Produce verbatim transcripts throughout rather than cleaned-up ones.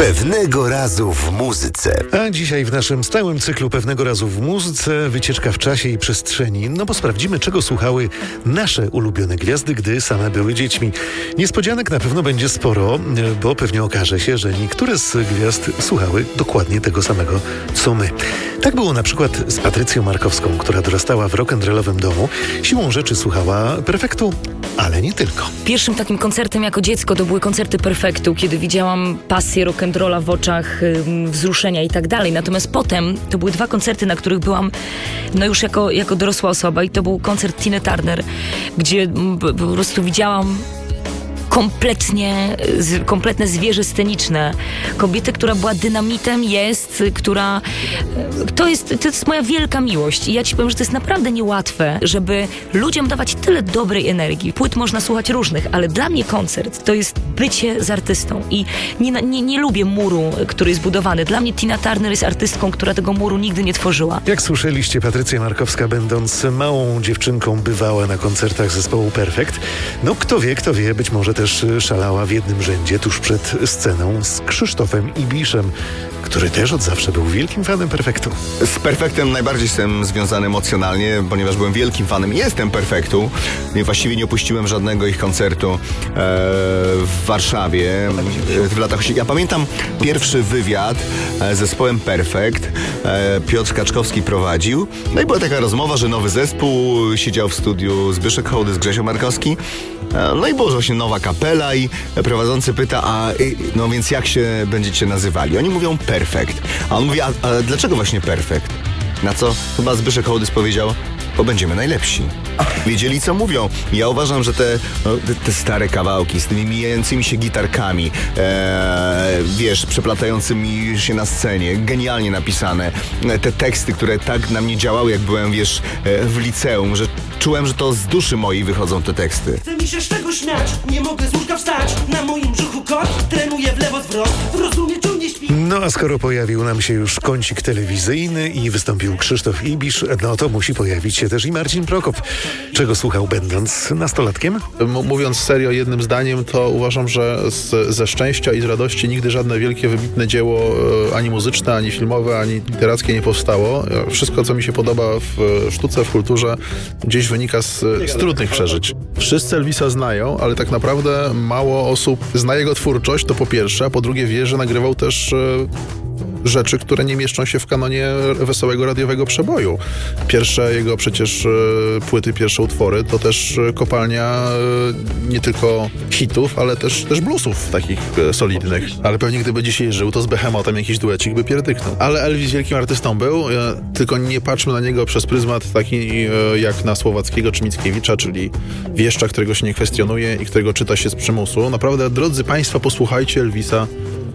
Pewnego razu w muzyce. A dzisiaj w naszym stałym cyklu Pewnego razu w muzyce wycieczka w czasie i przestrzeni. No bo sprawdzimy, czego słuchały nasze ulubione gwiazdy, gdy same były dziećmi. Niespodzianek na pewno będzie sporo, bo pewnie okaże się, że niektóre z gwiazd słuchały dokładnie tego samego, co my. Tak było na przykład z Patrycją Markowską, która dorastała w rock'n'rollowym domu. Siłą rzeczy słuchała Perfektu, ale nie tylko. Pierwszym takim koncertem jako dziecko to były koncerty Perfektu, kiedy widziałam pasję rock'n'rolla w oczach, wzruszenia i tak dalej. Natomiast potem to były dwa koncerty, na których byłam no już jako, jako dorosła osoba i to był koncert Tiny Turner, gdzie po prostu widziałam kompletnie, kompletne zwierzę sceniczne. Kobietę, która była dynamitem, jest, która... To jest, to jest moja wielka miłość. I ja ci powiem, że to jest naprawdę niełatwe, żeby ludziom dawać tyle dobrej energii. Płyt można słuchać różnych, ale dla mnie koncert to jest bycie z artystą. I nie, nie, nie lubię muru, który jest budowany. Dla mnie Tina Turner jest artystką, która tego muru nigdy nie tworzyła. Jak słyszeliście, Patrycja Markowska, będąc małą dziewczynką, bywała na koncertach zespołu Perfekt. No kto wie, kto wie, być może też szalała w jednym rzędzie tuż przed sceną z Krzysztofem Ibiszem, który też od zawsze był wielkim fanem Perfektu. Z Perfektem najbardziej jestem związany emocjonalnie, ponieważ byłem wielkim fanem i jestem Perfektu. I właściwie nie opuściłem żadnego ich koncertu e, w Warszawie w latach osiemdziesiątych. Ja pamiętam pierwszy wywiad z zespołem Perfekt. E, Piotr Kaczkowski prowadził. No i była taka rozmowa, że nowy zespół, siedział w studiu Zbyszek Hołdys, Grzesio Markowski. No i było właśnie nowa kapela i prowadzący pyta, a no więc jak się będziecie nazywali? Oni mówią Perfekt. A on mówi, a, a dlaczego właśnie Perfekt? Na co chyba Zbyszek Hołdys powiedział, bo będziemy najlepsi. Wiedzieli, co mówią. Ja uważam, że te, no, te, te stare kawałki z tymi mijającymi się gitarkami, e, wiesz, przeplatającymi się na scenie, genialnie napisane. Te teksty, które tak na mnie działały, jak byłem, wiesz, w liceum, że czułem, że to z duszy mojej wychodzą te teksty. Chcę mi się z czego śmiać, nie mogę z łóżka wstać. Na moim brzuchu kot, trenuję w lewo zwrot. Rozumie, czujnie śpi. No a skoro pojawił nam się już kącik telewizyjny i wystąpił Krzysztof Ibisz, no to musi pojawić się też i Marcin Prokop. Czego słuchał, będąc nastolatkiem? M- mówiąc serio, jednym zdaniem, to uważam, że z, ze szczęścia i z radości nigdy żadne wielkie, wybitne dzieło e, ani muzyczne, ani filmowe, ani literackie nie powstało. E, wszystko, co mi się podoba w sztuce, w kulturze, gdzieś wynika z, z trudnych przeżyć. Wszyscy Elvisa znają, ale tak naprawdę mało osób zna jego twórczość, to po pierwsze, a po drugie wie, że nagrywał też e, rzeczy, które nie mieszczą się w kanonie wesołego radiowego przeboju. Pierwsze jego przecież e, płyty, pierwsze utwory to też kopalnia e, nie tylko hitów, ale też, też bluesów takich e, solidnych. Ale pewnie gdyby dzisiaj żył, to z Behemotem jakiś duecik by pierdyknął. Ale Elvis wielkim artystą był, e, tylko nie patrzmy na niego przez pryzmat taki e, jak na Słowackiego czy Mickiewicza, czyli wieszcza, którego się nie kwestionuje i którego czyta się z przymusu. Naprawdę, drodzy Państwo, posłuchajcie Elvisa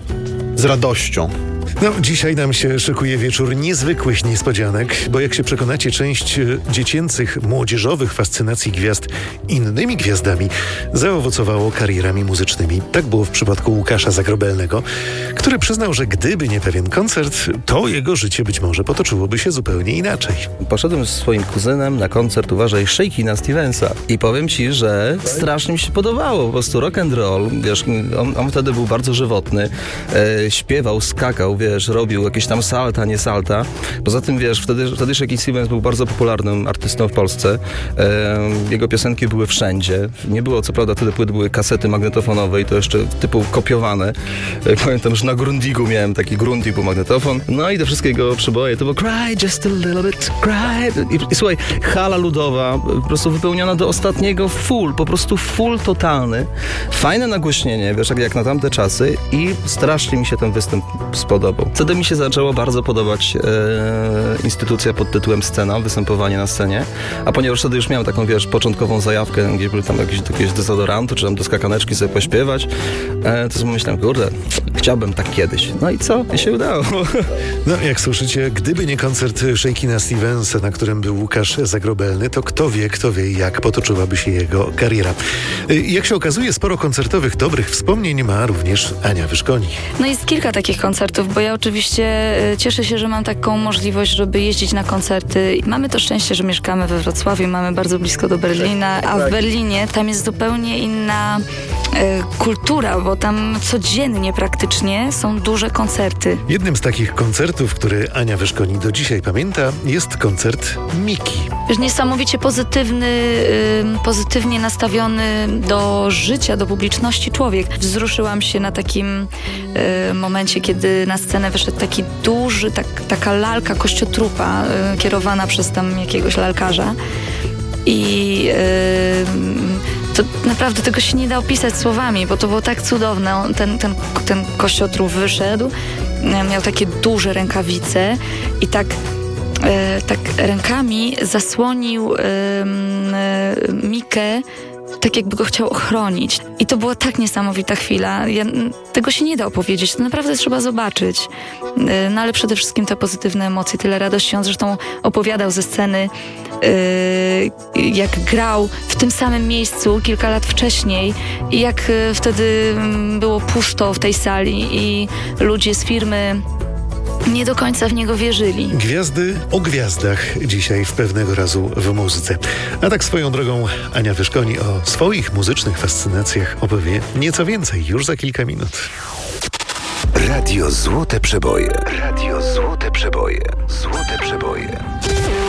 z radością. No, dzisiaj nam się szykuje wieczór niezwykłych niespodzianek, bo jak się przekonacie, część dziecięcych, młodzieżowych fascynacji gwiazd innymi gwiazdami zaowocowało karierami muzycznymi. Tak było w przypadku Łukasza Zagrobelnego, który przyznał, że gdyby nie pewien koncert, to jego życie być może potoczyłoby się zupełnie inaczej. Poszedłem z swoim kuzynem na koncert, uważaj, Shakina Stevensa i powiem ci, że strasznie mi się podobało, po prostu rock and roll, wiesz, on, on wtedy był bardzo żywotny, e, śpiewał, skakał, wiesz, robił jakieś tam salta, nie salta. Poza tym, wiesz, wtedy, wtedy Shakin' Stevens był bardzo popularnym artystą w Polsce. E, jego piosenki były wszędzie. Nie było, co prawda, wtedy płyt były kasety magnetofonowe i to jeszcze typu kopiowane. E, pamiętam, że na Grundigu miałem taki Grundig był magnetofon. No i te wszystkie jego przeboje to było Cry just a little bit, cry. I, i słuchaj, hala ludowa, po prostu wypełniona do ostatniego full, po prostu full totalny. Fajne nagłośnienie, wiesz, jak, jak na tamte czasy i strasznie mi się ten występ spodobał. Wtedy mi się zaczęło bardzo podobać e, instytucja pod tytułem Scena, występowanie na scenie, a ponieważ wtedy już miałem taką, wiesz, początkową zajawkę, gdzie były tam jakieś, jakieś dezodoranty, czy tam do skakaneczki sobie pośpiewać, e, to sobie myślałem, kurde, chciałbym tak kiedyś. No i co? I się udało. No, jak słyszycie, gdyby nie koncert Shakina Stevensa, na którym był Łukasz Zagrobelny, to kto wie, kto wie, jak potoczyłaby się jego kariera. Jak się okazuje, sporo koncertowych, dobrych wspomnień ma również Ania Wyszkoni. No jest kilka takich koncertów, bo ja Ja oczywiście e, cieszę się, że mam taką możliwość, żeby jeździć na koncerty. Mamy to szczęście, że mieszkamy we Wrocławiu, mamy bardzo blisko do Berlina, a w Berlinie tam jest zupełnie inna e, kultura, bo tam codziennie praktycznie są duże koncerty. Jednym z takich koncertów, który Ania Wyszkoni do dzisiaj pamięta, jest koncert Miki. Wiesz, niesamowicie pozytywny, y, pozytywnie nastawiony do życia, do publiczności człowiek. Wzruszyłam się na takim y, momencie, kiedy na scenę wyszedł taki duży, tak, taka lalka kościotrupa y, kierowana przez tam jakiegoś lalkarza. I y, to naprawdę tego się nie da opisać słowami, bo to było tak cudowne. On, ten, ten, ten kościotrup wyszedł, miał takie duże rękawice i tak E, tak rękami zasłonił e, e, Mikę, tak jakby go chciał ochronić. I to była tak niesamowita chwila. Ja, tego się nie da opowiedzieć, to naprawdę trzeba zobaczyć. E, no ale przede wszystkim te pozytywne emocje, tyle radości. On zresztą opowiadał ze sceny, e, jak grał w tym samym miejscu kilka lat wcześniej i jak e, wtedy było pusto w tej sali i ludzie z firmy nie do końca w niego wierzyli. Gwiazdy o gwiazdach dzisiaj w Pewnego Razu w muzyce. A tak swoją drogą Ania Wyszkoni o swoich muzycznych fascynacjach opowie nieco więcej już za kilka minut. Radio Złote Przeboje. Radio Złote Przeboje. Złote Przeboje.